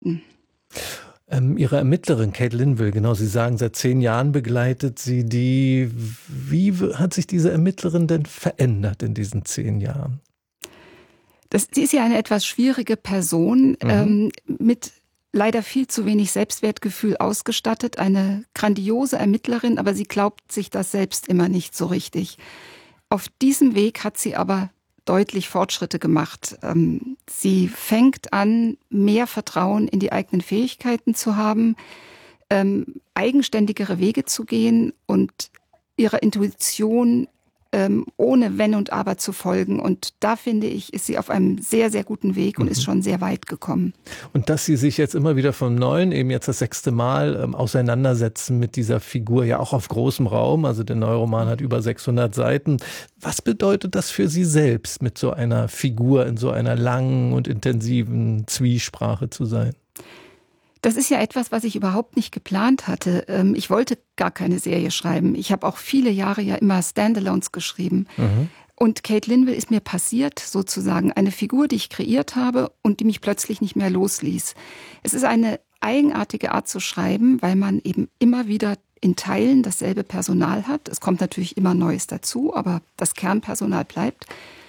Hm. Ihre Ermittlerin Kate Linville, genau, Sie sagen, seit 10 Jahren begleitet sie die. Wie hat sich diese Ermittlerin denn verändert in diesen 10 Jahren? Sie ist ja eine etwas schwierige Person, Mhm. mit leider viel zu wenig Selbstwertgefühl ausgestattet. Eine grandiose Ermittlerin, aber sie glaubt sich das selbst immer nicht so richtig. Auf diesem Weg hat sie aber deutlich Fortschritte gemacht. Sie fängt an, mehr Vertrauen in die eigenen Fähigkeiten zu haben, eigenständigere Wege zu gehen und ihrer Intuition ohne Wenn und Aber zu folgen. Und da finde ich, ist sie auf einem sehr, sehr guten Weg und ist Mhm. schon sehr weit gekommen. Und dass Sie sich jetzt immer wieder vom Neuen, eben jetzt das 6. Mal, auseinandersetzen mit dieser Figur, ja auch auf großem Raum. Also der neue Roman hat über 600 Seiten. Was bedeutet das für Sie selbst, mit so einer Figur in so einer langen und intensiven Zwiesprache zu sein? Das ist ja etwas, was ich überhaupt nicht geplant hatte. Ich wollte gar keine Serie schreiben. Ich habe auch viele Jahre ja immer Standalones geschrieben. Mhm. Und Kate Linville ist mir passiert, sozusagen eine Figur, die ich kreiert habe und die mich plötzlich nicht mehr losließ. Es ist eine eigenartige Art zu schreiben, weil man eben immer wieder in Teilen dasselbe Personal hat. Es kommt natürlich immer Neues dazu, aber das Kernpersonal bleibt.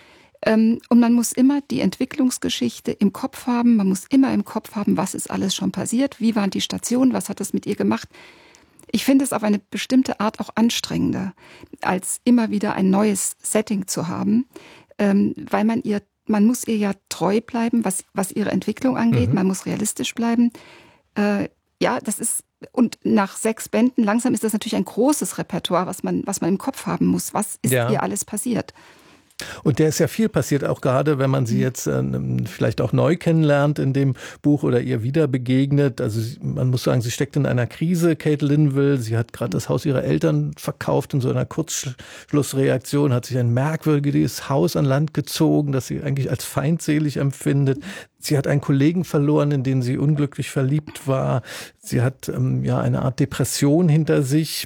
Und man muss immer die Entwicklungsgeschichte im Kopf haben. Man muss immer im Kopf haben, was ist alles schon passiert, wie waren die Stationen, was hat es mit ihr gemacht. Ich finde es auf eine bestimmte Art auch anstrengender, als immer wieder ein neues Setting zu haben, weil man muss ihr ja treu bleiben, was ihre Entwicklung angeht. Mhm. Man muss realistisch bleiben. Ja, das ist, und nach 6 Bänden, langsam ist das natürlich ein großes Repertoire, was man im Kopf haben muss. Was ist Ja. ihr alles passiert? Und der ist ja viel passiert, auch gerade wenn man sie jetzt vielleicht auch neu kennenlernt in dem Buch oder ihr wieder begegnet. Also man muss sagen, sie steckt in einer Krise, Kate Linville. Sie hat gerade das Haus ihrer Eltern verkauft in so einer Kurzschlussreaktion, hat sich ein merkwürdiges Haus an Land gezogen, das sie eigentlich als feindselig empfindet. Sie hat einen Kollegen verloren, in den sie unglücklich verliebt war. Sie hat ja eine Art Depression hinter sich.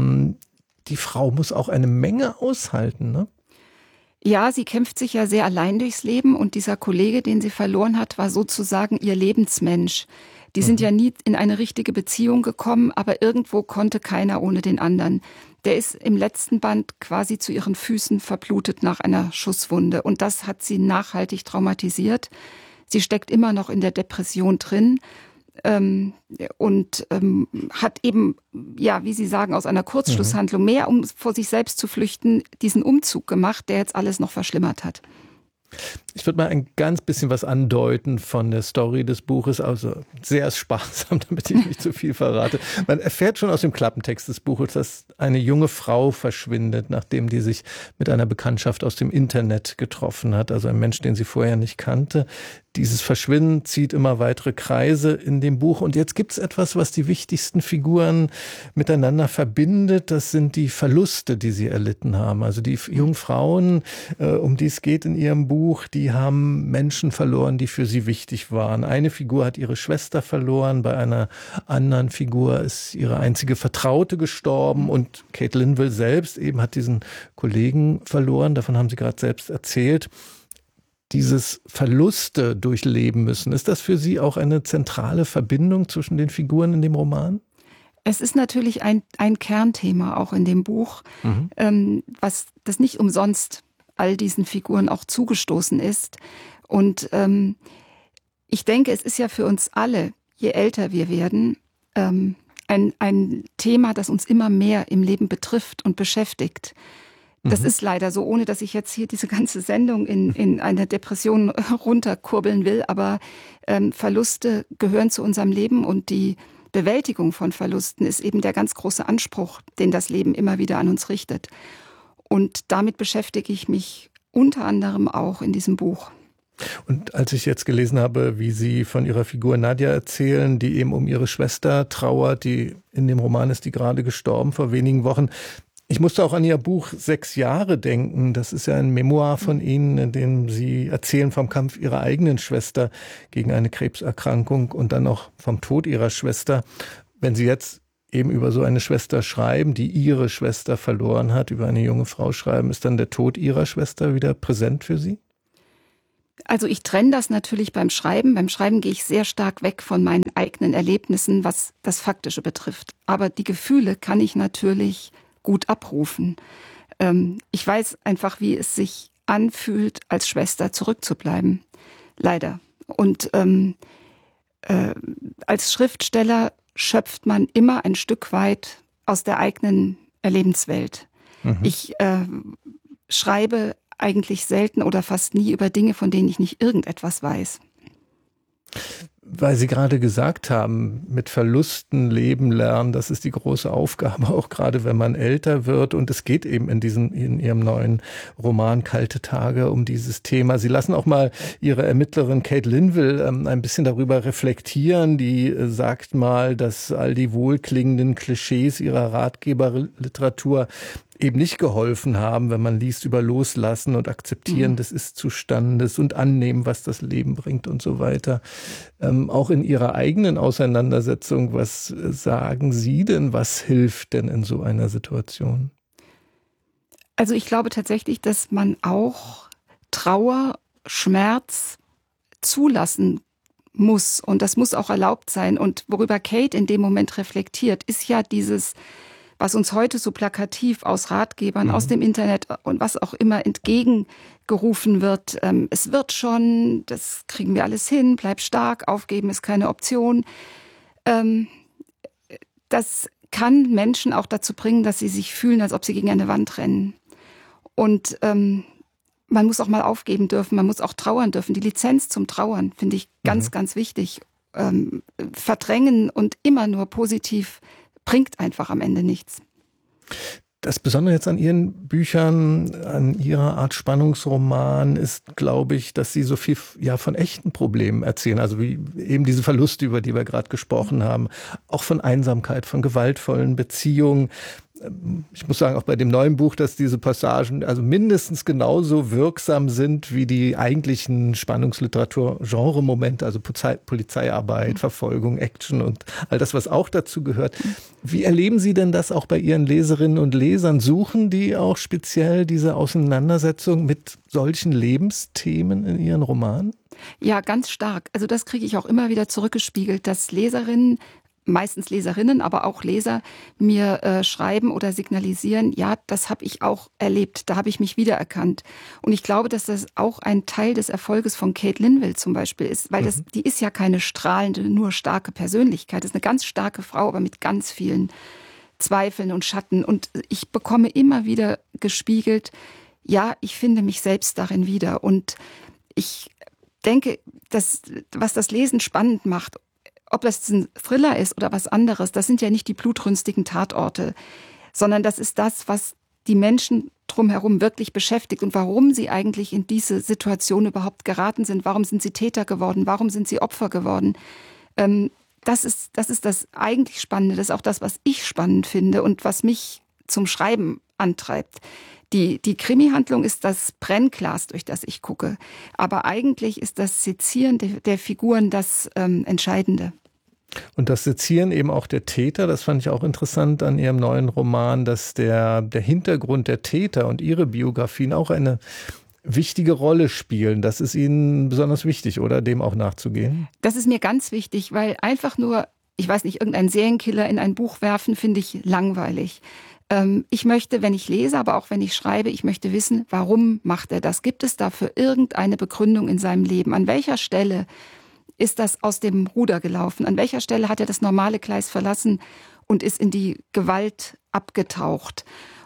Die Frau muss auch eine Menge aushalten, ne? Ja, sie kämpft sich ja sehr allein durchs Leben und dieser Kollege, den sie verloren hat, war sozusagen ihr Lebensmensch. Die sind ja nie in eine richtige Beziehung gekommen, aber irgendwo konnte keiner ohne den anderen. Der ist im letzten Band quasi zu ihren Füßen verblutet nach einer Schusswunde und das hat sie nachhaltig traumatisiert. Sie steckt immer noch in der Depression drin. Und hat eben, ja, wie Sie sagen, aus einer Kurzschlusshandlung mehr, um vor sich selbst zu flüchten, diesen Umzug gemacht, der jetzt alles noch verschlimmert hat. Ich würde mal ein ganz bisschen was andeuten von der Story des Buches, also sehr sparsam, damit ich nicht zu viel verrate. Man erfährt schon aus dem Klappentext des Buches, dass eine junge Frau verschwindet, nachdem die sich mit einer Bekanntschaft aus dem Internet getroffen hat, also ein Mensch, den sie vorher nicht kannte. Dieses Verschwinden zieht immer weitere Kreise in dem Buch. Und jetzt gibt es etwas, was die wichtigsten Figuren miteinander verbindet. Das sind die Verluste, die sie erlitten haben. Also die jungen Frauen, um die es geht in ihrem Buch, die haben Menschen verloren, die für sie wichtig waren. Eine Figur hat ihre Schwester verloren, bei einer anderen Figur ist ihre einzige Vertraute gestorben und Kate Linville selbst eben hat diesen Kollegen verloren. Davon haben Sie gerade selbst erzählt. Dieses Verluste durchleben müssen, ist das für Sie auch eine zentrale Verbindung zwischen den Figuren in dem Roman? Es ist natürlich ein Kernthema auch in dem Buch, was das nicht umsonst all diesen Figuren auch zugestoßen ist. Und ich denke, es ist ja für uns alle, je älter wir werden, ein Thema, das uns immer mehr im Leben betrifft und beschäftigt. Das ist leider so, ohne dass ich jetzt hier diese ganze Sendung in eine Depression runterkurbeln will. Aber Verluste gehören zu unserem Leben und die Bewältigung von Verlusten ist eben der ganz große Anspruch, den das Leben immer wieder an uns richtet. Und damit beschäftige ich mich unter anderem auch in diesem Buch. Und als ich jetzt gelesen habe, wie Sie von Ihrer Figur Nadja erzählen, die eben um ihre Schwester trauert, die in dem Roman ist die gerade gestorben vor wenigen Wochen. Ich musste auch an Ihr Buch 6 Jahre denken. Das ist ja ein Memoir von Ihnen, in dem Sie erzählen vom Kampf Ihrer eigenen Schwester gegen eine Krebserkrankung und dann auch vom Tod Ihrer Schwester. Wenn Sie jetzt eben über so eine Schwester schreiben, die Ihre Schwester verloren hat, über eine junge Frau schreiben, ist dann der Tod Ihrer Schwester wieder präsent für Sie? Also ich trenne das natürlich beim Schreiben. Beim Schreiben gehe ich sehr stark weg von meinen eigenen Erlebnissen, was das Faktische betrifft. Aber die Gefühle kann ich natürlich gut abrufen. Ich weiß einfach, wie es sich anfühlt, als Schwester zurückzubleiben. Leider. Und als Schriftsteller schöpft man immer ein Stück weit aus der eigenen Erlebenswelt. Mhm. Ich schreibe eigentlich selten oder fast nie über Dinge, von denen ich nicht irgendetwas weiß. Weil Sie gerade gesagt haben, mit Verlusten leben lernen, das ist die große Aufgabe, auch gerade wenn man älter wird. Und es geht eben in Ihrem neuen Roman Kalte Tage um dieses Thema. Sie lassen auch mal Ihre Ermittlerin Kate Linville ein bisschen darüber reflektieren. Die sagt mal, dass all die wohlklingenden Klischees ihrer Ratgeberliteratur eben nicht geholfen haben, wenn man liest über Loslassen und Akzeptieren des Ist-Zustandes und Annehmen, was das Leben bringt und so weiter. Auch in Ihrer eigenen Auseinandersetzung, was sagen Sie denn, was hilft denn in so einer Situation? Also ich glaube tatsächlich, dass man auch Trauer, Schmerz zulassen muss und das muss auch erlaubt sein. Und worüber Kate in dem Moment reflektiert, ist ja dieses, was uns heute so plakativ aus Ratgebern, aus dem Internet und was auch immer entgegengerufen wird. Es wird schon, das kriegen wir alles hin, bleib stark, aufgeben ist keine Option. Das kann Menschen auch dazu bringen, dass sie sich fühlen, als ob sie gegen eine Wand rennen. Und man muss auch mal aufgeben dürfen, man muss auch trauern dürfen. Die Lizenz zum Trauern finde ich ganz, ganz wichtig. Verdrängen und immer nur positiv bringt einfach am Ende nichts. Das Besondere jetzt an Ihren Büchern, an Ihrer Art Spannungsroman ist, glaube ich, dass Sie so viel von echten Problemen erzählen. Also wie eben diese Verluste, über die wir gerade gesprochen haben. Auch von Einsamkeit, von gewaltvollen Beziehungen. Ich muss sagen, auch bei dem neuen Buch, dass diese Passagen also mindestens genauso wirksam sind wie die eigentlichen Spannungsliteratur-Genre-Momente, also Polizeiarbeit, Verfolgung, Action und all das, was auch dazu gehört. Wie erleben Sie denn das auch bei Ihren Leserinnen und Lesern? Suchen die auch speziell diese Auseinandersetzung mit solchen Lebensthemen in Ihren Romanen? Ja, ganz stark. Also das kriege ich auch immer wieder zurückgespiegelt, dass Leserinnen, meistens Leserinnen, aber auch Leser mir schreiben oder signalisieren, ja, das habe ich auch erlebt, da habe ich mich wiedererkannt. Und ich glaube, dass das auch ein Teil des Erfolges von Kate Linville zum Beispiel ist, weil die ist ja keine strahlende, nur starke Persönlichkeit, das ist eine ganz starke Frau, aber mit ganz vielen Zweifeln und Schatten. Und ich bekomme immer wieder gespiegelt, ja, ich finde mich selbst darin wieder. Und ich denke, dass, was das Lesen spannend macht, ob das ein Thriller ist oder was anderes, das sind ja nicht die blutrünstigen Tatorte, sondern das ist das, was die Menschen drumherum wirklich beschäftigt und warum sie eigentlich in diese Situation überhaupt geraten sind. Warum sind sie Täter geworden? Warum sind sie Opfer geworden? Das ist das eigentlich Spannende. Das ist auch das, was ich spannend finde und was mich zum Schreiben antreibt. Die Krimi-Handlung ist das Brennglas, durch das ich gucke. Aber eigentlich ist das Sezieren der Figuren das Entscheidende. Und das Sezieren eben auch der Täter, das fand ich auch interessant an Ihrem neuen Roman, dass der Hintergrund der Täter und ihre Biografien auch eine wichtige Rolle spielen. Das ist Ihnen besonders wichtig, oder? Dem auch nachzugehen? Das ist mir ganz wichtig, weil einfach nur, ich weiß nicht, irgendeinen Serienkiller in ein Buch werfen, finde ich langweilig. Ich möchte, wenn ich lese, aber auch wenn ich schreibe, ich möchte wissen, warum macht er das? Gibt es dafür irgendeine Begründung in seinem Leben? An welcher Stelle ist das aus dem Ruder gelaufen? An welcher Stelle hat er das normale Gleis verlassen und ist in die Gewalt abgetaucht?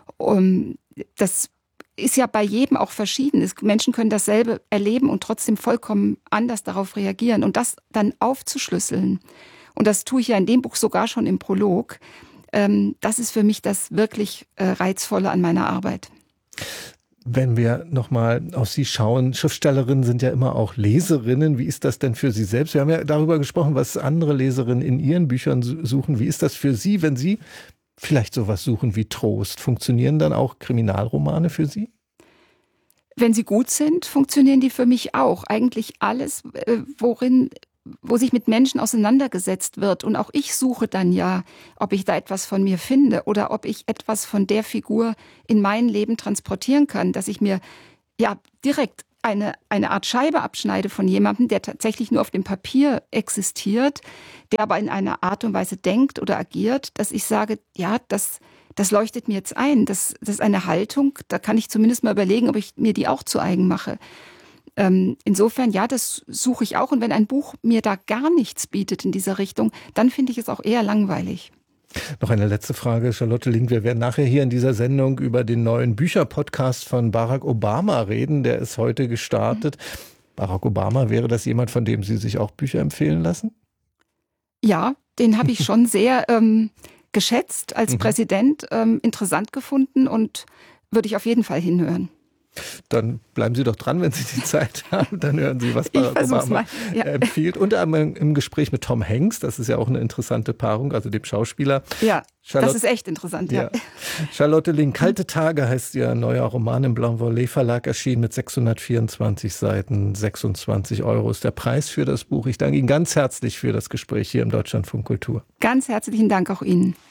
Das ist ja bei jedem auch verschieden. Menschen können dasselbe erleben und trotzdem vollkommen anders darauf reagieren. Und das dann aufzuschlüsseln, und das tue ich ja in dem Buch sogar schon im Prolog, das ist für mich das wirklich Reizvolle an meiner Arbeit. Wenn wir nochmal auf Sie schauen, Schriftstellerinnen sind ja immer auch Leserinnen. Wie ist das denn für Sie selbst? Wir haben ja darüber gesprochen, was andere Leserinnen in ihren Büchern suchen. Wie ist das für Sie, wenn Sie vielleicht sowas suchen wie Trost? Funktionieren dann auch Kriminalromane für Sie? Wenn sie gut sind, funktionieren die für mich auch. Eigentlich alles, wo sich mit Menschen auseinandergesetzt wird. Und auch ich suche dann ja, ob ich da etwas von mir finde oder ob ich etwas von der Figur in mein Leben transportieren kann, dass ich mir ja direkt eine Art Scheibe abschneide von jemandem, der tatsächlich nur auf dem Papier existiert, der aber in einer Art und Weise denkt oder agiert, dass ich sage, ja, das leuchtet mir jetzt ein. Das ist eine Haltung, da kann ich zumindest mal überlegen, ob ich mir die auch zu eigen mache. Insofern, ja, das suche ich auch. Und wenn ein Buch mir da gar nichts bietet in dieser Richtung, dann finde ich es auch eher langweilig. Noch eine letzte Frage, Charlotte Link. Wir werden nachher hier in dieser Sendung über den neuen Bücherpodcast von Barack Obama reden. Der ist heute gestartet. Barack Obama, wäre das jemand, von dem Sie sich auch Bücher empfehlen lassen? Ja, den habe ich schon sehr geschätzt als Präsident, interessant gefunden und würde ich auf jeden Fall hinhören. Dann bleiben Sie doch dran, wenn Sie die Zeit haben. Dann hören Sie, was Barack Obama empfiehlt. Unter anderem im Gespräch mit Tom Hanks. Das ist ja auch eine interessante Paarung, also dem Schauspieler. Ja, das ist echt interessant. Ja. Charlotte Link, Kalte Tage heißt Ihr neuer Roman im Blanc-Volet Verlag, erschienen mit 624 Seiten. 26 € ist der Preis für das Buch. Ich danke Ihnen ganz herzlich für das Gespräch hier im Deutschlandfunk Kultur. Ganz herzlichen Dank auch Ihnen.